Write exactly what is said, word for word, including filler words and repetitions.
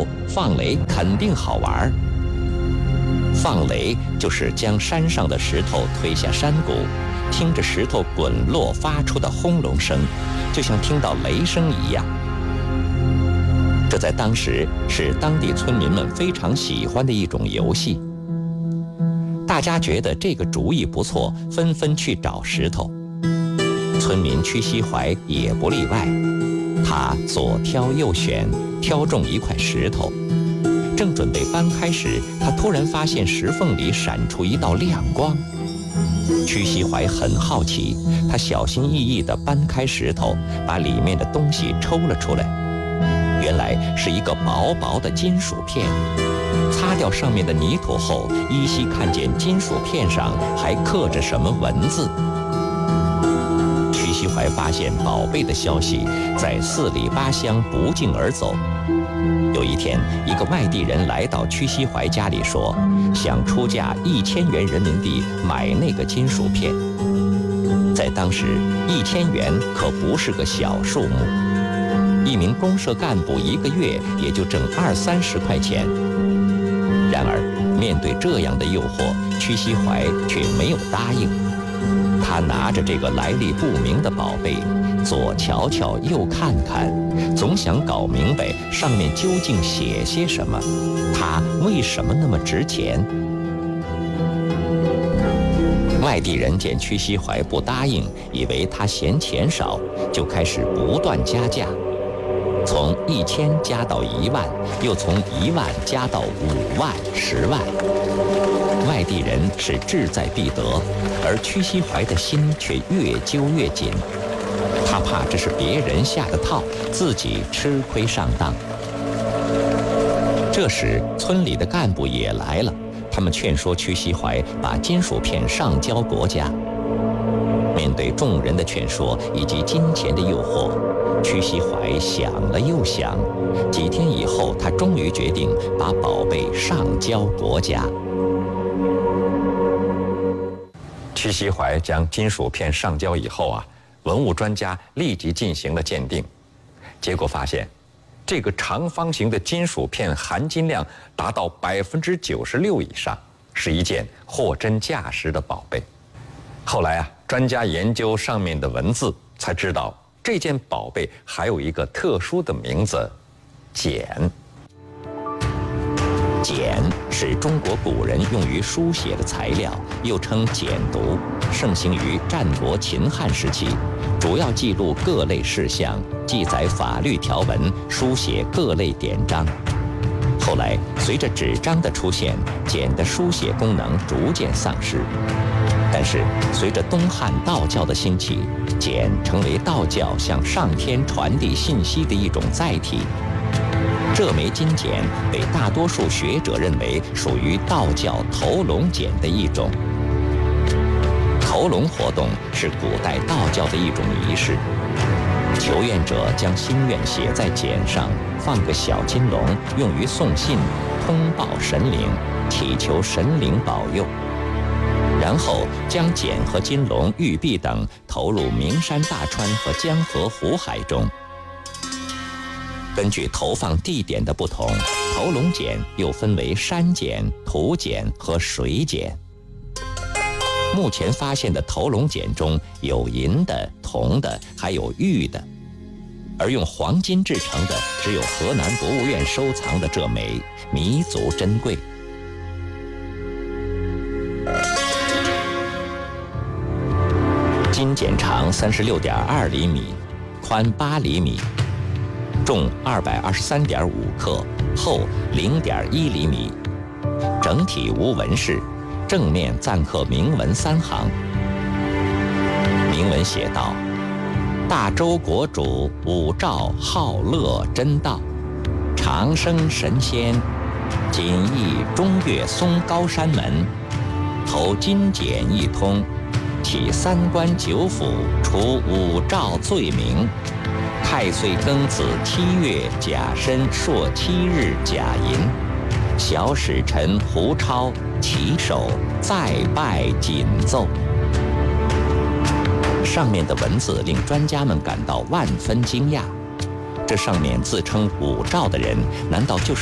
头，放雷肯定好玩。放雷就是将山上的石头推下山谷，听着石头滚落发出的轰隆声，就像听到雷声一样。这在当时是当地村民们非常喜欢的一种游戏。大家觉得这个主意不错，纷纷去找石头。村民屈西怀也不例外，他左挑右选，挑中一块石头，正准备搬开时，他突然发现石缝里闪出一道亮光。屈西怀很好奇，他小心翼翼地搬开石头，把里面的东西抽了出来。原来是一个薄薄的金属片。擦掉上面的泥土后，依稀看见金属片上还刻着什么文字。屈西怀发现宝贝的消息在四里八乡不胫而走。有一天，一个外地人来到屈西怀家里说，想出价一千元人民币买那个金属片。在当时，一千元可不是个小数目，一名公社干部一个月也就挣二三十块钱。然而，面对这样的诱惑，屈西怀却没有答应。他拿着这个来历不明的宝贝，左瞧瞧右看看，总想搞明白上面究竟写些什么，它为什么那么值钱。外地人见屈西怀不答应，以为他嫌钱少，就开始不断加价。从一千加到一万，又从一万加到五万、十万。外地人是志在必得，而屈西怀的心却越揪越紧。他怕这是别人下的套，自己吃亏上当。这时，村里的干部也来了，他们劝说屈西怀把金属片上交国家。面对众人的劝说以及金钱的诱惑，屈西怀想了又想，几天以后，他终于决定把宝贝上交国家。屈西怀将金属片上交以后啊，文物专家立即进行了鉴定，结果发现，这个长方形的金属片含金量达到百分之九十六以上，是一件货真价实的宝贝。后来啊，专家研究上面的文字，才知道这件宝贝还有一个特殊的名字——简。简是中国古人用于书写的材料，又称简牍，盛行于战国秦汉时期，主要记录各类事项，记载法律条文，书写各类典章。后来，随着纸张的出现，简的书写功能逐渐丧失。但是，随着东汉道教的兴起，简成为道教向上天传递信息的一种载体。这枚金简被大多数学者认为属于道教投龙简的一种。投龙活动是古代道教的一种仪式，求愿者将心愿写在简上，放个小金龙，用于送信、通报神灵，祈求神灵保佑。然后将简和金龙、玉璧等投入名山大川和江河湖海中。根据投放地点的不同，投龙简又分为山简、土简和水简。目前发现的投龙简中有银的、铜的，还有玉的，而用黄金制成的只有河南博物院收藏的这枚，弥足珍贵。金简长三十六点二厘米，宽八厘米，重二百二十三点五克，厚零点一厘米，整体无纹饰，正面暂刻铭文三行。铭文写道：“大周国主武曌好乐真道，长生神仙，锦衣中岳嵩高山门，投金简一通。起三关九府，除武曌罪名。太岁庚子七月甲申朔七日甲寅，小使臣胡超起手再拜谨奏。”上面的文字令专家们感到万分惊讶。这上面自称武曌的人，难道就是